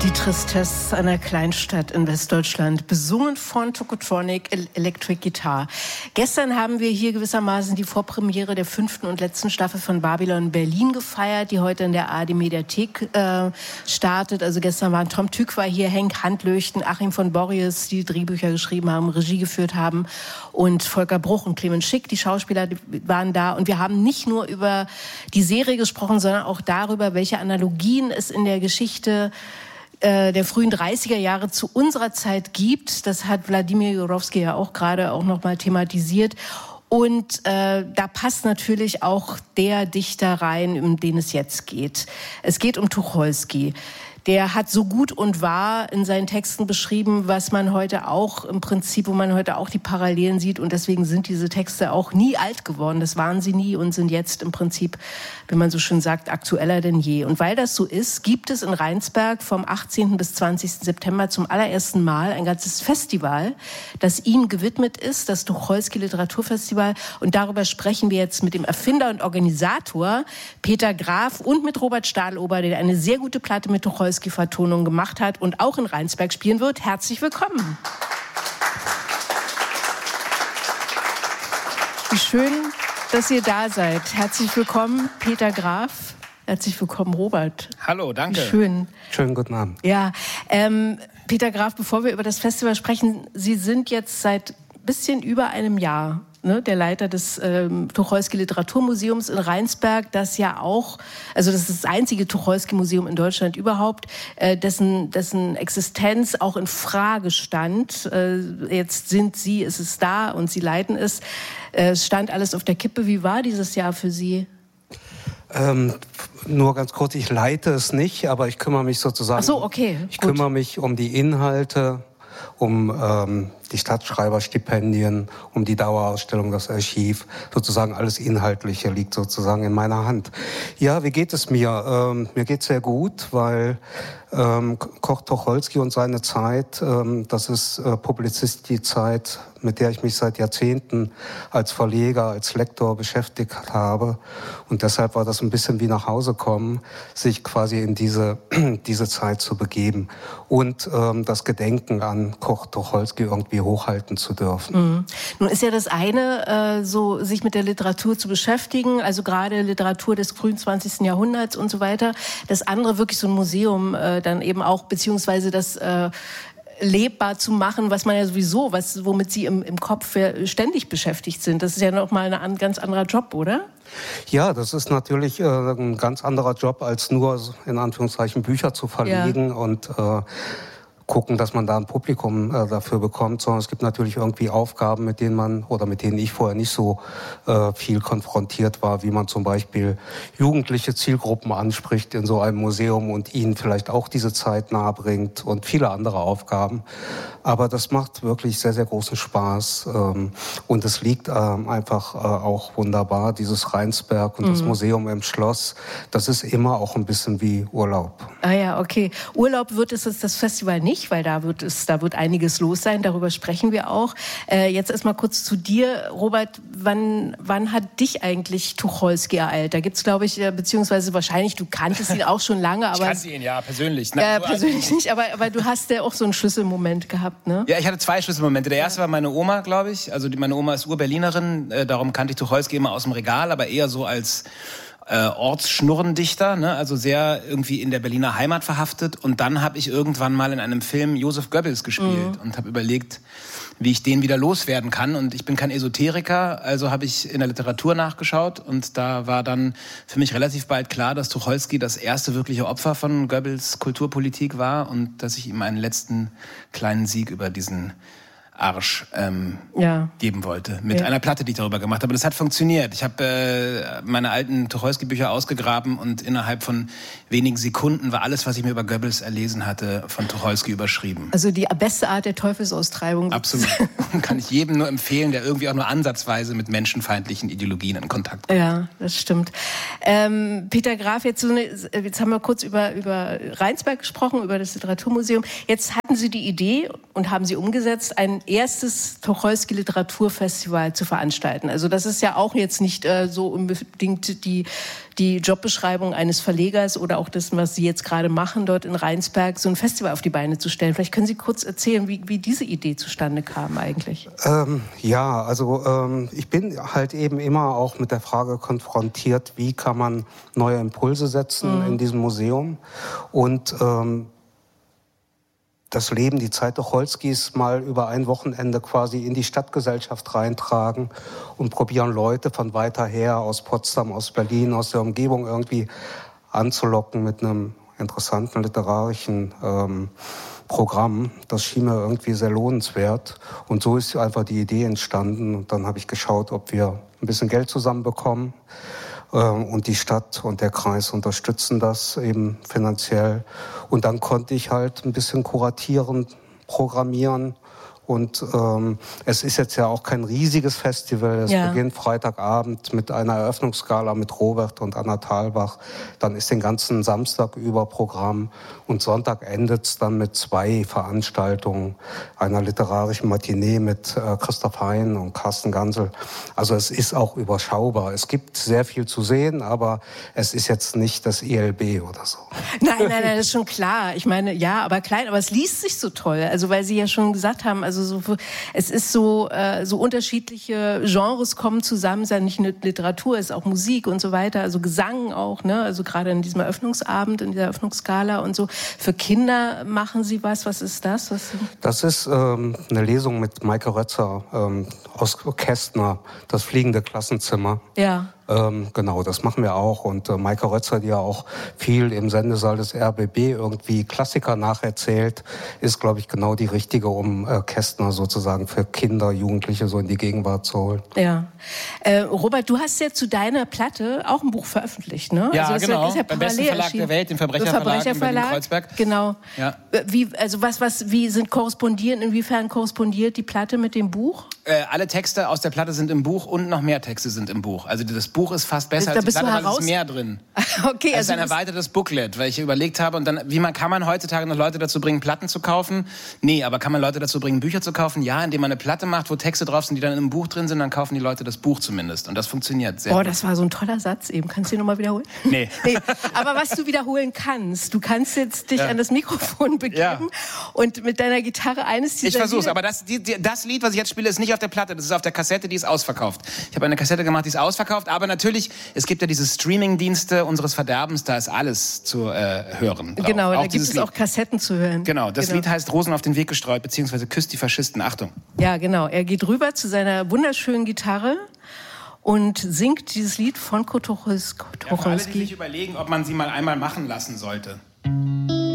Die Tristesse einer Kleinstadt in Westdeutschland, besungen von Tokotronic Electric Guitar. Gestern haben wir hier gewissermaßen die Vorpremiere der 5. und letzten Staffel von Babylon Berlin gefeiert, die heute in der ARD-Mediathek startet. Also gestern waren Tom Tück war hier, Henk Handlöchten, Achim von Borries, die Drehbücher geschrieben haben, Regie geführt haben, und Volker Bruch und Clemens Schick, die Schauspieler, die waren da. Und wir haben nicht nur über die Serie gesprochen, sondern auch darüber, welche Analogien es in der Geschichte der frühen 30er Jahre zu unserer Zeit gibt. Das hat Wladimir Jurowski ja auch gerade auch noch mal thematisiert. Und da passt natürlich auch der Dichter rein, um den es jetzt geht. Es geht um Tucholsky. Der hat so gut und wahr in seinen Texten beschrieben, was man heute auch im Prinzip, wo man heute auch die Parallelen sieht. Und deswegen sind diese Texte auch nie alt geworden. Das waren sie nie und sind jetzt im Prinzip, wenn man so schön sagt, aktueller denn je. Und weil das so ist, gibt es in Rheinsberg vom 18. bis 20. September zum allerersten Mal ein ganzes Festival, das ihm gewidmet ist, das Tucholsky Literaturfestival. Und darüber sprechen wir jetzt mit dem Erfinder und Organisator Peter Graf und mit Robert Stadelober, der eine sehr gute Platte mit Tucholsky-Vertonung gemacht hat und auch in Rheinsberg spielen wird. Herzlich willkommen. Wie schön, dass ihr da seid. Herzlich willkommen, Peter Graf. Herzlich willkommen, Robert. Hallo, danke. Wie schön. Schönen guten Abend. Ja, Peter Graf, bevor wir über das Festival sprechen, Sie sind jetzt seit bisschen über einem Jahr der Leiter des Tucholsky Literaturmuseums in Rheinsberg, das ja auch, also das ist das einzige Tucholsky-Museum in Deutschland überhaupt, dessen Existenz auch in Frage stand. Jetzt ist es da und Sie leiten es. Es stand alles auf der Kippe. Wie war dieses Jahr für Sie? Nur ganz kurz, ich leite es nicht, aber ich kümmere mich sozusagen. Ach so, okay. Ich kümmere mich um die Inhalte, um die Stadtschreiberstipendien, um die Dauerausstellung, das Archiv, sozusagen alles Inhaltliche liegt sozusagen in meiner Hand. Ja, wie geht es mir? Mir geht's sehr gut, weil Koch Tucholsky und seine Zeit, das ist Publizistik-Zeit, mit der ich mich seit Jahrzehnten als Verleger, als Lektor beschäftigt habe. Und deshalb war das ein bisschen wie nach Hause kommen, sich quasi in diese Zeit zu begeben und das Gedenken an Koch Tucholsky irgendwie hochhalten zu dürfen. Mhm. Nun ist ja das eine, so sich mit der Literatur zu beschäftigen, also gerade Literatur des frühen 20. Jahrhunderts und so weiter. Das andere wirklich so ein Museum dann eben auch, beziehungsweise das lebbar zu machen, was man ja sowieso, womit Sie im Kopf ständig beschäftigt sind. Das ist ja nochmal ein ganz anderer Job, oder? Ja, das ist natürlich ein ganz anderer Job, als nur in Anführungszeichen Bücher zu verlegen und gucken, dass man da ein Publikum dafür bekommt, sondern es gibt natürlich irgendwie Aufgaben, mit denen ich vorher nicht so viel konfrontiert war, wie man zum Beispiel jugendliche Zielgruppen anspricht in so einem Museum und ihnen vielleicht auch diese Zeit nahebringt und viele andere Aufgaben. Aber das macht wirklich sehr, sehr großen Spaß und es liegt einfach auch wunderbar, dieses Rheinsberg und das Museum im Schloss. Das ist immer auch ein bisschen wie Urlaub. Ah ja, okay. Urlaub wird es jetzt das Festival nicht, weil da wird einiges los sein, darüber sprechen wir auch. Jetzt erstmal kurz zu dir, Robert, wann hat dich eigentlich Tucholsky ereilt? Da gibt's, glaube ich, beziehungsweise wahrscheinlich, du kanntest ihn auch schon lange, aber... Ich kannte ihn, ja, persönlich. Persönlich nicht, aber du hast ja auch so einen Schlüsselmoment gehabt, ne? Ja, ich hatte 2 Schlüsselmomente. Der erste war meine Oma, glaube ich. Also meine Oma ist Ur-Berlinerin, darum kannte ich Tucholsky immer aus dem Regal, aber eher so als Ortsschnurrendichter, ne? Also sehr irgendwie in der Berliner Heimat verhaftet. Und dann habe ich irgendwann mal in einem Film Joseph Goebbels gespielt und habe überlegt, wie ich den wieder loswerden kann. Und ich bin kein Esoteriker, also habe ich in der Literatur nachgeschaut. Und da war dann für mich relativ bald klar, dass Tucholsky das erste wirkliche Opfer von Goebbels Kulturpolitik war und dass ich ihm einen letzten kleinen Sieg über diesen Arsch geben wollte. Mit einer Platte, die ich darüber gemacht habe. Das hat funktioniert. Ich habe meine alten Tucholsky-Bücher ausgegraben und innerhalb von wenigen Sekunden war alles, was ich mir über Goebbels erlesen hatte, von Tucholsky überschrieben. Also die beste Art der Teufelsaustreibung. Absolut. Kann ich jedem nur empfehlen, der irgendwie auch nur ansatzweise mit menschenfeindlichen Ideologien in Kontakt kommt. Ja, das stimmt. Peter Graf, jetzt haben wir kurz über Rheinsberg gesprochen, über das Literaturmuseum. Jetzt hatten Sie die Idee und haben sie umgesetzt, ein ein erstes Tucholsky-Literaturfestival zu veranstalten. Also das ist ja auch jetzt nicht so unbedingt die Jobbeschreibung eines Verlegers oder auch das, was Sie jetzt gerade machen, dort in Rheinsberg, so ein Festival auf die Beine zu stellen. Vielleicht können Sie kurz erzählen, wie diese Idee zustande kam eigentlich. Ich bin halt eben immer auch mit der Frage konfrontiert, wie kann man neue Impulse setzen in diesem Museum und das Leben, die Zeit Tucholskys mal über ein Wochenende quasi in die Stadtgesellschaft reintragen und probieren, Leute von weiter her, aus Potsdam, aus Berlin, aus der Umgebung irgendwie anzulocken mit einem interessanten literarischen Programm. Das schien mir irgendwie sehr lohnenswert. Und so ist einfach die Idee entstanden. Und dann habe ich geschaut, ob wir ein bisschen Geld zusammenbekommen. Und die Stadt und der Kreis unterstützen das eben finanziell. Und dann konnte ich halt ein bisschen kuratieren, programmieren. Und es ist jetzt ja auch kein riesiges Festival. Es beginnt Freitagabend mit einer Eröffnungsgala mit Robert und Anna Thalbach. Dann ist den ganzen Samstag über Programm. Und Sonntag endet es dann mit 2 Veranstaltungen. Einer literarischen Matinee mit Christoph Hein und Carsten Gansel. Also es ist auch überschaubar. Es gibt sehr viel zu sehen, aber es ist jetzt nicht das ILB oder so. Nein, das ist schon klar. Ich meine, ja, aber klein, aber es liest sich so toll. Also weil Sie ja schon gesagt haben, also es ist so unterschiedliche Genres kommen zusammen, es ist ja nicht nur Literatur, es ist auch Musik und so weiter, also Gesang auch, ne? Also gerade in diesem Eröffnungsabend, in dieser Eröffnungsgala und so. Für Kinder machen Sie was ist das? Das ist eine Lesung mit Maike Rötzer aus Kästner, das fliegende Klassenzimmer. Ja. Genau, das machen wir auch. Und Maike Rötzer, die ja auch viel im Sendesaal des RBB irgendwie Klassiker nacherzählt, ist, glaube ich, genau die richtige, um Kästner sozusagen für Kinder, Jugendliche so in die Gegenwart zu holen. Ja. Robert, du hast ja zu deiner Platte auch ein Buch veröffentlicht, ne? Ja, also genau. Ist ja beim besten Verlag der Welt, dem Verbrecherverlag in Berlin-Kreuzberg. Genau. Ja. Inwiefern korrespondiert die Platte mit dem Buch? Alle Texte aus der Platte sind im Buch und noch mehr Texte sind im Buch. Also das Buch ist fast besser als die Platte, weil es ist mehr drin. Okay, es ist ein erweitertes Booklet, weil ich überlegt habe, und dann, kann man heutzutage noch Leute dazu bringen, Platten zu kaufen? Nee, aber kann man Leute dazu bringen, Bücher zu kaufen? Ja, indem man eine Platte macht, wo Texte drauf sind, die dann im Buch drin sind, dann kaufen die Leute das Buch zumindest. Und das funktioniert sehr gut. Das war so ein toller Satz eben. Kannst du den nochmal wiederholen? Nee. Aber was du wiederholen kannst, du kannst jetzt dich an das Mikrofon begeben und mit deiner Gitarre eines dieser Ich versuch's, aber das Lied, was ich jetzt spiele, ist nicht auf der Platte, das ist auf der Kassette, die ist ausverkauft. Ich habe eine Kassette gemacht, die ist ausverkauft, aber natürlich, es gibt ja diese Streaming-Dienste unseres Verderbens, da ist alles zu hören. Drauf. Genau, da gibt es auch Kassetten zu hören. Genau, das Lied heißt Rosen auf den Weg gestreut, beziehungsweise Küsst die Faschisten. Achtung. Ja, genau, er geht rüber zu seiner wunderschönen Gitarre und singt dieses Lied von Tucholsky. Für alle, die sich überlegen, ob man sie mal einmal machen lassen sollte.